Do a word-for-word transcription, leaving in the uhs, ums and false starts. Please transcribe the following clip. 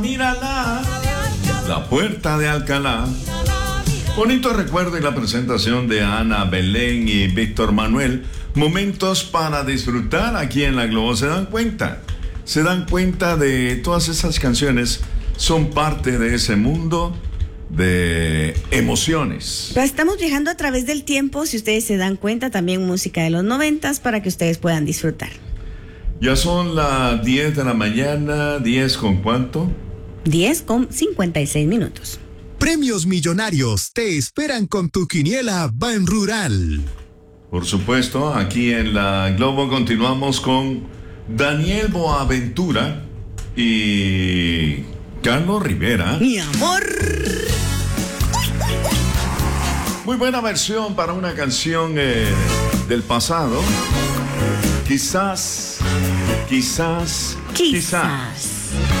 Mírala, La Puerta de Alcalá. Bonito recuerdo y la presentación de Ana Belén y Víctor Manuel. Momentos para disfrutar aquí en La Globo. ¿Se dan cuenta? ¿Se dan cuenta de todas esas canciones? Son parte de ese mundo de emociones. Pero estamos viajando a través del tiempo, si ustedes se dan cuenta, también música de los noventas para que ustedes puedan disfrutar. Ya son las diez de la mañana. ¿diez con cuánto? diez con cincuenta y seis minutos. Premios millonarios te esperan con tu quiniela Ban Rural. Por supuesto, aquí en La Globo continuamos con Daniel Boaventura y Carlos Rivera. Mi amor. Muy buena versión para una canción eh, del pasado. Quizás, quizás, quizás. Quizás.